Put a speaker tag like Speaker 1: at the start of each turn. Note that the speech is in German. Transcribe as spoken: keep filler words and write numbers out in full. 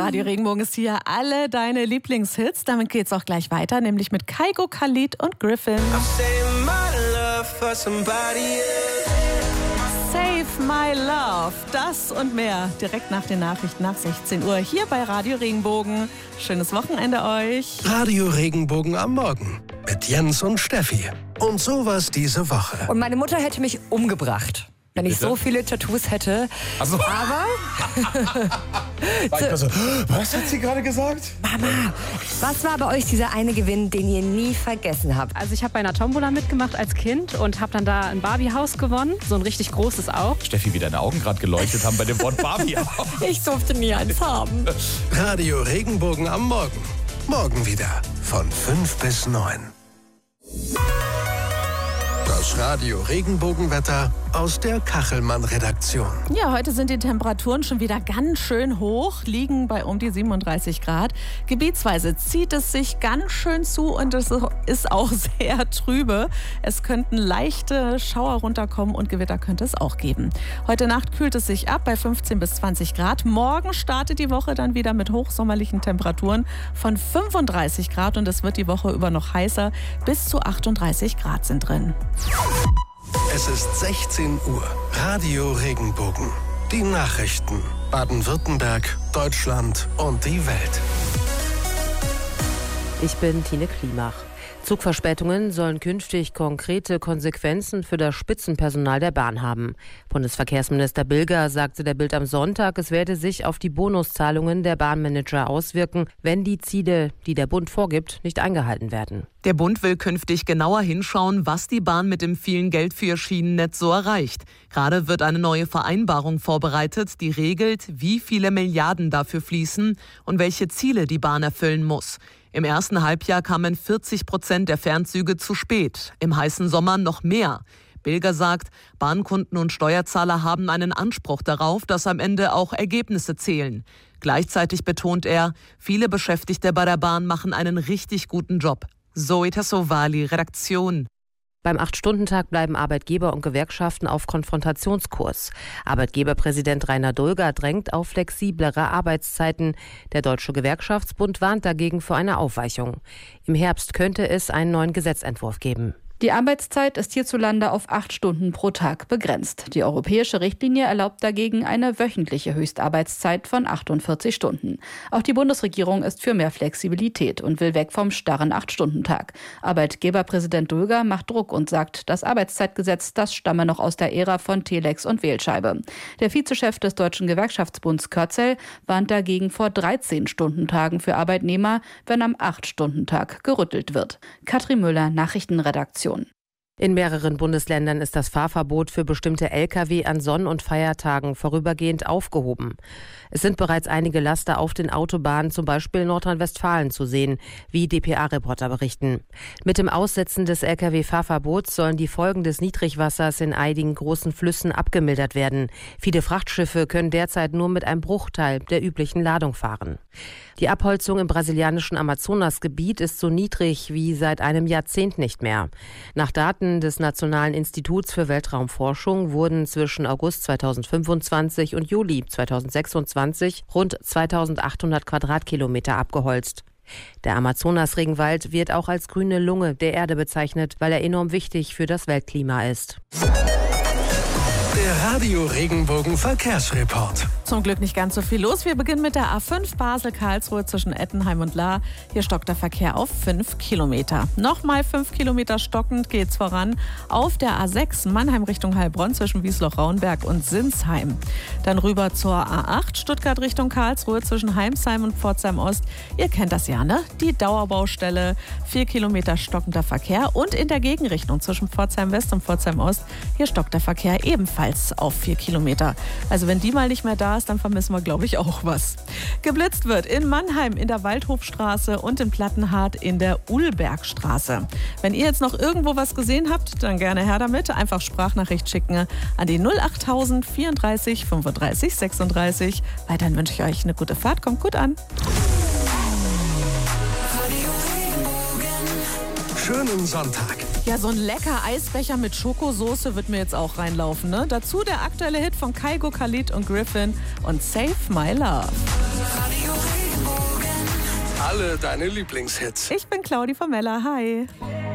Speaker 1: Radio Regenbogen ist hier, alle deine Lieblingshits. Damit geht's auch gleich weiter, nämlich mit Kygo, Khalid und Griffin. Save My Love, das und mehr direkt nach den Nachrichten nach sechzehn Uhr hier bei Radio Regenbogen. Schönes Wochenende euch.
Speaker 2: Radio Regenbogen am Morgen mit Jens und Steffi. Und sowas diese Woche.
Speaker 3: Und meine Mutter hätte mich umgebracht, wenn ich
Speaker 4: Bitte?
Speaker 3: so viele Tattoos hätte.
Speaker 4: Ach so.
Speaker 3: Aber
Speaker 4: War ich so, was hat sie gerade gesagt?
Speaker 3: Mama, was war bei euch dieser eine Gewinn, den ihr nie vergessen habt?
Speaker 5: Also ich habe bei einer Tombola mitgemacht als Kind und habe dann da ein Barbie-Haus gewonnen, so ein richtig großes auch.
Speaker 4: Steffi, wie deine Augen gerade geleuchtet haben bei dem Wort Barbie.
Speaker 3: Ich durfte nie eins haben.
Speaker 2: Radio Regenbogen am Morgen. Morgen wieder von fünf bis neun. Das Radio Regenbogenwetter aus der Kachelmann-Redaktion.
Speaker 1: Ja, heute sind die Temperaturen schon wieder ganz schön hoch, liegen bei um die siebenunddreißig Grad. Gebietsweise zieht es sich ganz schön zu und es ist auch sehr trübe. Es könnten leichte Schauer runterkommen und Gewitter könnte es auch geben. Heute Nacht kühlt es sich ab bei fünfzehn bis zwanzig Grad. Morgen startet die Woche dann wieder mit hochsommerlichen Temperaturen von fünfunddreißig Grad und es wird die Woche über noch heißer. Bis zu achtunddreißig Grad sind drin.
Speaker 2: Es ist sechzehn Uhr. Radio Regenbogen. Die Nachrichten. Baden-Württemberg, Deutschland und die Welt.
Speaker 6: Ich bin Tine Klimach. Zugverspätungen sollen künftig konkrete Konsequenzen für das Spitzenpersonal der Bahn haben. Bundesverkehrsminister Bilger sagte der Bild am Sonntag, es werde sich auf die Bonuszahlungen der Bahnmanager auswirken, wenn die Ziele, die der Bund vorgibt, nicht eingehalten werden.
Speaker 7: Der Bund will künftig genauer hinschauen, was die Bahn mit dem vielen Geld für ihr Schienennetz so erreicht. Gerade wird eine neue Vereinbarung vorbereitet, die regelt, wie viele Milliarden dafür fließen und welche Ziele die Bahn erfüllen muss. Im ersten Halbjahr kamen vierzig Prozent der Fernzüge zu spät, im heißen Sommer noch mehr. Bilger sagt, Bahnkunden und Steuerzahler haben einen Anspruch darauf, dass am Ende auch Ergebnisse zählen. Gleichzeitig betont er, viele Beschäftigte bei der Bahn machen einen richtig guten Job. Zoe Tassovali, Redaktion.
Speaker 6: Beim Acht-Stunden-Tag bleiben Arbeitgeber und Gewerkschaften auf Konfrontationskurs. Arbeitgeberpräsident Rainer Dulger drängt auf flexiblere Arbeitszeiten. Der Deutsche Gewerkschaftsbund warnt dagegen vor einer Aufweichung. Im Herbst könnte es einen neuen Gesetzentwurf geben.
Speaker 8: Die Arbeitszeit ist hierzulande auf acht Stunden pro Tag begrenzt. Die europäische Richtlinie erlaubt dagegen eine wöchentliche Höchstarbeitszeit von achtundvierzig Stunden. Auch die Bundesregierung ist für mehr Flexibilität und will weg vom starren acht-Stunden-Tag. Arbeitgeberpräsident Dulger macht Druck und sagt, das Arbeitszeitgesetz, das stamme noch aus der Ära von Telex und Wählscheibe. Der Vizechef des Deutschen Gewerkschaftsbunds Körzel warnt dagegen vor dreizehn-Stunden-Tagen für Arbeitnehmer, wenn am acht-Stunden-Tag gerüttelt wird. Katrin Müller, Nachrichtenredaktion.
Speaker 6: In mehreren Bundesländern ist das Fahrverbot für bestimmte L K W an Sonn- und Feiertagen vorübergehend aufgehoben. Es sind bereits einige Laster auf den Autobahnen, zum Beispiel in Nordrhein-Westfalen, zu sehen, wie D P A-Reporter berichten. Mit dem Aussetzen des L K W-Fahrverbots sollen die Folgen des Niedrigwassers in einigen großen Flüssen abgemildert werden. Viele Frachtschiffe können derzeit nur mit einem Bruchteil der üblichen Ladung fahren. Die Abholzung im brasilianischen Amazonasgebiet ist so niedrig wie seit einem Jahrzehnt nicht mehr. Nach Daten des Nationalen Instituts für Weltraumforschung wurden zwischen August zweitausendfünfundzwanzig und Juli zweitausendsechsundzwanzig rund zweitausendachthundert Quadratkilometer abgeholzt. Der Amazonas-Regenwald wird auch als grüne Lunge der Erde bezeichnet, weil er enorm wichtig für das Weltklima ist.
Speaker 2: Der Radio Regenbogen Verkehrsreport.
Speaker 1: Zum Glück nicht ganz so viel los. Wir beginnen mit der A fünf Basel-Karlsruhe zwischen Ettenheim und Lahr. Hier stockt der Verkehr auf fünf Kilometer. Nochmal fünf Kilometer stockend geht's voran auf der A sechs Mannheim Richtung Heilbronn zwischen Wiesloch-Rauenberg und Sinsheim. Dann rüber zur A acht Stuttgart Richtung Karlsruhe zwischen Heimsheim und Pforzheim-Ost. Ihr kennt das ja, ne? Die Dauerbaustelle. Vier Kilometer stockender Verkehr. Und in der Gegenrichtung zwischen Pforzheim-West und Pforzheim-Ost. Hier stockt der Verkehr ebenfalls auf vier Kilometer. Also wenn die mal nicht mehr da ist, dann vermissen wir, glaube ich, auch was. Geblitzt wird in Mannheim in der Waldhofstraße und in Plattenhardt in der Uhlbergstraße. Wenn ihr jetzt noch irgendwo was gesehen habt, dann gerne her damit. Einfach Sprachnachricht schicken an die null achttausend vierunddreißig fünfunddreißig sechsunddreißig. Weiterhin wünsche ich euch eine gute Fahrt. Kommt gut an.
Speaker 2: schönen Sonntag.
Speaker 1: Ja, so ein lecker Eisbecher mit Schokosoße wird mir jetzt auch reinlaufen, ne? Dazu der aktuelle Hit von Kygo, Khalid und Griffin und Save My Love.
Speaker 2: Alle deine Lieblingshits.
Speaker 1: Ich bin Claudi Formella. Hi.